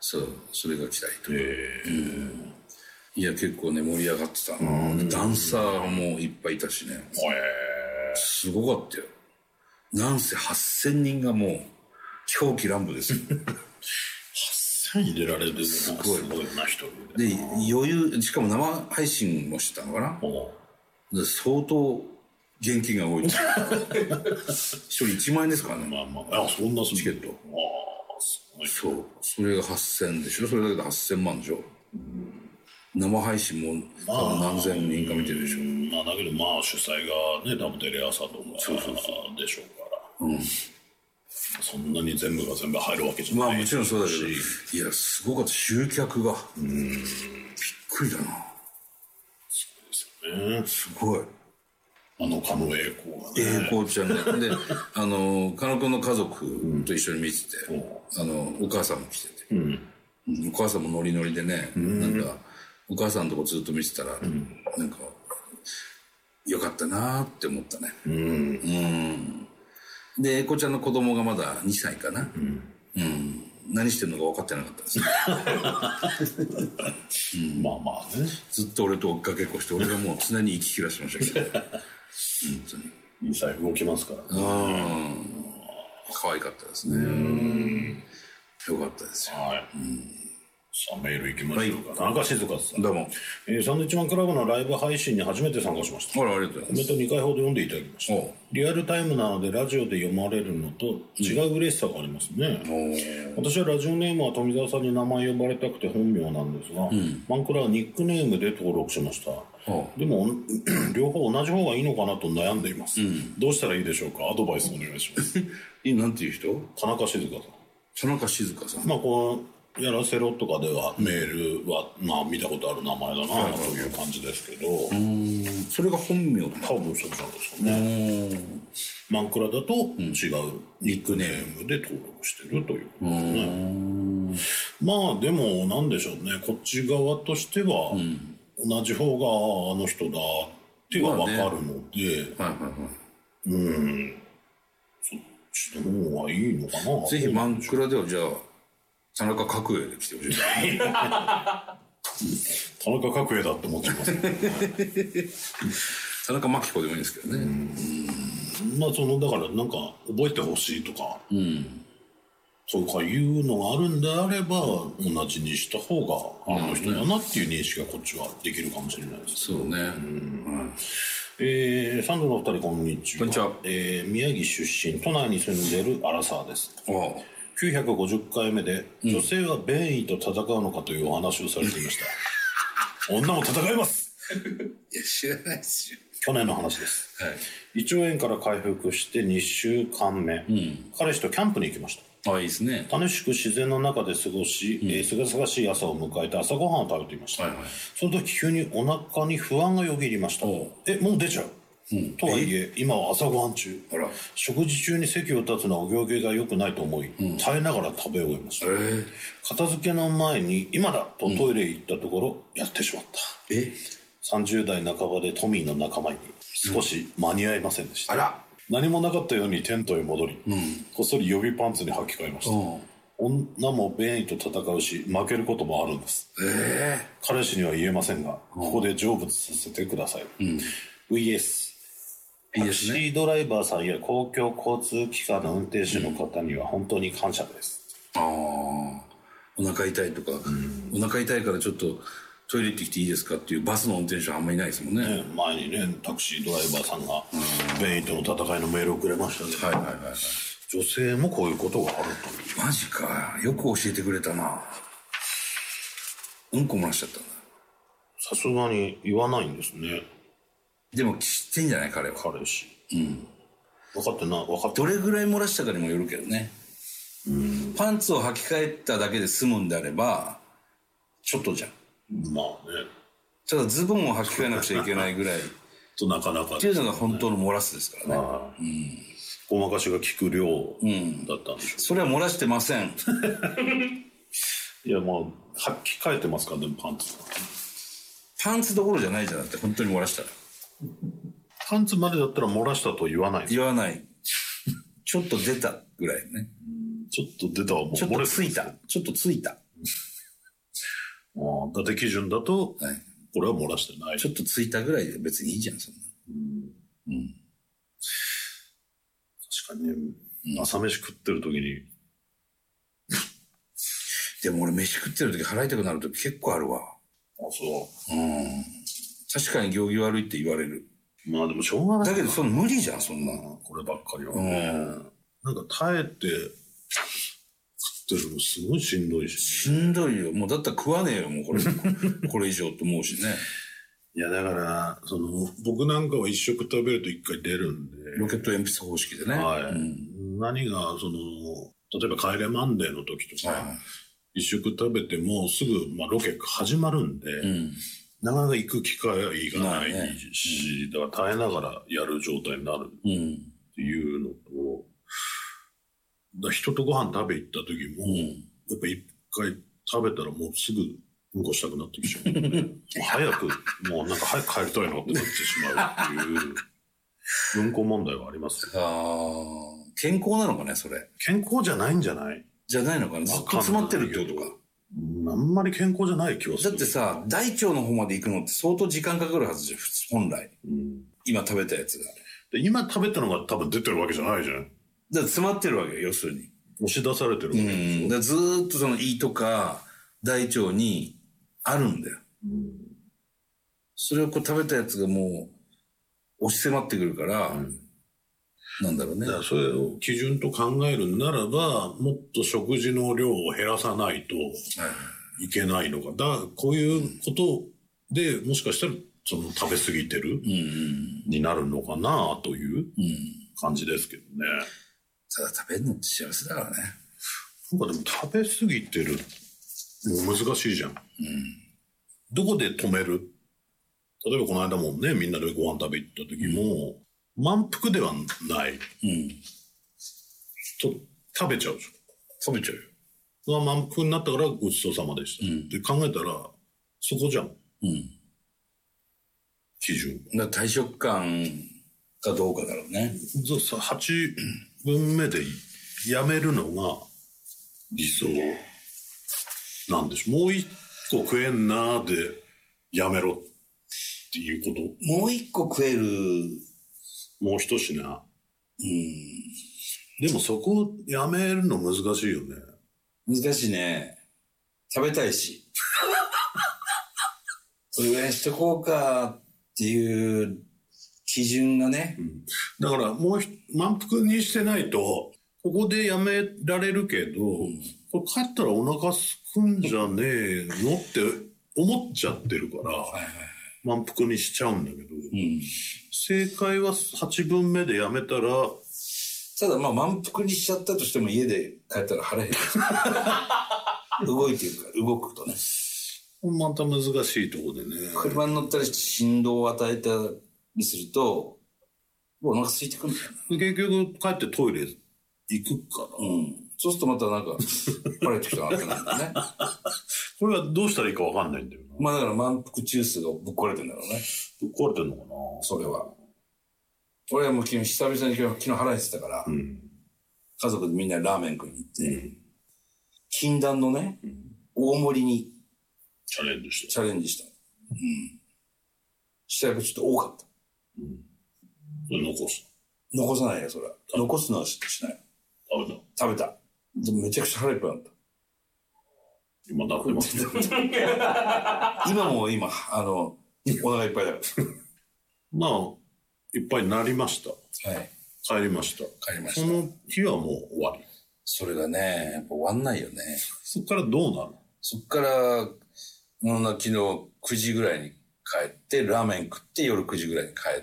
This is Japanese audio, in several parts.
そう、それが来たりとか。いや、結構ね、盛り上がってたな。ダンサーもいっぱいいたしね。すごかったよ。なんせ8000人がもう、狂気乱舞ですよ。 8000入れられるのすごいな、一人で。で、余裕、しかも生配信もしてたのかな。で相当、現金が多い。一人1万円ですからね。 まあまあ、そんなチケット。そう。それが8000でしょ。それだけで8000万でしょ。生配信も多分何千人か見てるでしょ。 まあだけどまあ主催がね、多分テレ朝とかでしょうから。そんなに全部が全部入るわけじゃない。 まあもちろんそうだけど、いや、すごかった。集客が。びっくりだな。 そうですよね。 すごい。 狩野英孝がね。 英孝ちゃんね。で、狩野くんの家族と一緒に見てて、お母さんも来てて、お母さんもノリノリでね、なんか、お母さんのとこずっと見てたら、なんか、よかったなーって思ったね。で、英孝ちゃんの子供がまだ2歳かな。何してるのか分かってなかったですね。 まあまあね。 ずっと俺と追っかけっこして、俺がもう常に息切らしてましたけど。本当に。2歳動きますからね。 可愛かったですね。よかったですよ。 はい。さあ、メール行きましょうか。田中静香さん。 どうも。 サンドウィッチマンクラブのライブ配信に初めて参加しました。 あら、ありがとうございます。 コメント2回ほど読んでいただきました。リアルタイムなのでラジオで読まれるのと違う嬉しさがありますね。私はラジオネームは富澤さんに名前呼ばれたくて本名なんですが、マンクラはニックネームで登録しました。でも、両方同じ方がいいのかなと悩んでいます。どうしたらいいでしょうか？アドバイスお願いします。 なんていう人？ 田中静香さん。 田中静香さん。 まあ、この、やらせろとかではメールは、まあ見たことある名前だなという感じですけど。 それが本名だ多分そうなんですかね。マンクラだと違うニックネームで登録してるということですね。まあでもなんでしょうね。こっち側としては、同じ方があの人だってはわかるので、そっちの方がいいのかな。 ぜひマンクラではじゃあ、田中角栄で来てほしい。 田中角栄だって思っちゃいますね。 田中真紀子でもいいんですけどね。 まあだからなんか覚えてほしいとか、そうかいうのがあるんであれば、同じにした方があの人だなっていう認識がこっちはできるかもしれないです。 そうね。 サンドのお二人こんにちは。 こんにちは。 宮城出身、都内に住んでいるアラサーです。950回目で、女性は便意と戦うのかというお話をされていました。女も戦います。 いや、知らないですよ。 去年の話です。胃腸炎から回復して2週間目、彼氏とキャンプに行きました。 いいですね。 楽しく自然の中で過ごし、すがすがしい朝を迎えて朝ごはんを食べていました。その時急にお腹に不安がよぎりました。もう出ちゃう。とはいえ、今は朝ごはん中。食事中に席を立つのはお行儀が良くないと思い、耐えながら食べ終えました。片付けの前に、今だとトイレへ行ったところ、やってしまった。30代半ばでトミーの仲間に、少し間に合いませんでした。何もなかったようにテントへ戻り、こっそり予備パンツに履き替えました。女も便意と戦うし、負けることもあるんです。彼氏には言えませんが、ここで成仏させてください。VS。タクシードライバーさんや公共交通機関の運転手の方には本当に感謝です。 お腹痛いとか、お腹痛いからちょっとトイレ行ってきていいですかっていうバスの運転手はあんまりいないですもんね。 前にね、タクシードライバーさんが便意との戦いのメールをくれましたね。女性もこういうことがあるという。 マジか。よく教えてくれたな。うんこ漏らしちゃったんだ。 さすがに言わないんですね。 でも知ってんじゃない彼は。 彼氏。分かってない。 どれぐらい漏らしたかにもよるけどね。パンツを履き替えただけで済むんであれば、ちょっとじゃん。 まあね。 ただズボンを履き替えなくちゃいけないぐらい。 となかなか。 っていうのが本当の漏らすですからね。ごまかしが効く量だったんでしょう。 それは漏らしてません。 いや、もう、履き替えてますからね、パンツ。 パンツどころじゃないじゃなくて、本当に漏らしたら。 パンツまでだったら漏らしたと言わない。 言わない。ちょっと出たぐらいね。 ちょっと出たはもうちょっとついた。ちょっとついた。 伊達基準だと、これは漏らしてない。 ちょっとついたぐらいで別にいいじゃん、そんな。 確かにね、朝飯食ってる時に。 でも俺飯食ってる時腹痛くなる時結構あるわ。 そう。 確かに行儀悪いって言われる。 まあでもしょうがない。 だけどその無理じゃん、そんな。 こればっかりはね。なんか耐えて食ってるのすごいしんどいし。 しんどいよ。もうだったら食わねえよ、もうこれ以上と思うしね。 いやだから、僕なんかは一食食べると一回出るんで。 ロケット鉛筆方式でね。 はい。何が、例えば帰れマンデーの時とか、一食食べてもすぐ、ロケ始まるんで、なかなか行く機会がないし、だから耐えながらやる状態になるっていうのと、人とご飯食べ行った時も、やっぱ一回食べたらもうすぐうんこしたくなってきちゃう、ね。早く帰りたいなってなってしまうっていう、うんこ問題はありますよ。健康なのかね、それ。 健康じゃないんじゃない？ じゃないのかな。ずっと詰まってるってことか。 あんまり健康じゃない気はする。 だってさ、大腸の方まで行くのって相当時間かかるはずじゃん、本来。今食べたやつが。 で今食べたのが多分出てるわけじゃないじゃん。 だから詰まってるわけよ、要するに。 押し出されてるわけでしょ。 だからずーっとその胃とか大腸にあるんだよ。それをこう食べたやつがもう押し迫ってくるから、なんだろうね。 だからそれを基準と考えるならば、もっと食事の量を減らさないといけないのか。こういうことでもしかしたら食べ過ぎてるになるのかなという感じですけどね。 ただ食べるのって幸せだからね。 なんかでも食べ過ぎてるもう難しいじゃん。どこで止める？例えばこの間もね、みんなでご飯食べ行った時も、満腹ではない。食べちゃうでしょ。 食べちゃうよ。 満腹になったからごちそうさまでした。って考えたら、そこじゃん。基準。 だから大食感かどうかだろうね。 8分目でやめるのが理想なんでしょ。もう一個食えんなーでやめろっていうこと。 もう一個食える。 もう一品。でもそこをやめるの難しいよね。 難しいね。食べたいし。これぐらいにしとこうかっていう基準がね。 だからもう満腹にしてないと、ここでやめられるけど、これ帰ったらお腹すくんじゃねえのって思っちゃってるから、満腹にしちゃうんだけど、正解は8分目でやめたら、 ただ満腹にしちゃったとしても家で帰ったら腹減る。動いてるから、動くとね。 また難しいところでね。 車に乗ったりして振動を与えたりすると、お腹空いてくるんだよね。 結局帰ってトイレ行くから。 そうするとまた腹減ってきたなってなるんだね。 これはどうしたらいいか分かんないんだよな。 だから満腹中枢がぶっ壊れてんだろうね。 ぶっ壊れてんのかな、 それは。俺はもう久々に昨日腹減ってたから、家族でみんなラーメン食いに行って、禁断のね、大盛りにチャレンジした。 したらやっぱちょっと多かった。残さないよ、それは。残すのはしない。食べた。めちゃくちゃ腹いっぱいだった。 今なってます。 今もお腹いっぱいだから。 いっぱいになりました。帰りました。その日はもう終わり。 それがね、やっぱ終わんないよね。 そっからどうなる？ そっから、昨日9時ぐらいに帰って、ラーメン食って夜9時ぐらいに帰って、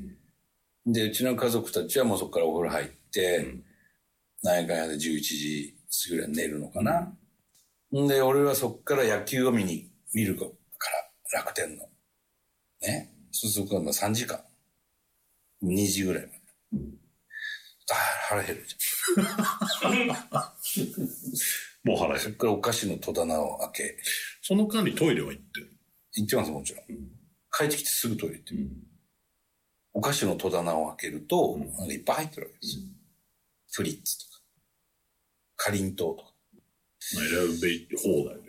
で、うちの家族たちはもうそこからお風呂入って、何回かで11時過ぎぐらいに寝るのかな。で、俺はそっから野球を見るから、楽天の。ね。そうすると3時間。2時ぐらいまで。腹減るじゃん。 もう腹減る。 そっからお菓子の戸棚を開け。 その間にトイレは行ってる？ 行ってます、もちろん。帰ってきてすぐトイレ行ってる。お菓子の戸棚を開けると、いっぱい入ってるわけですよ。フリッツとか、かりんとうとか。 選べ放題。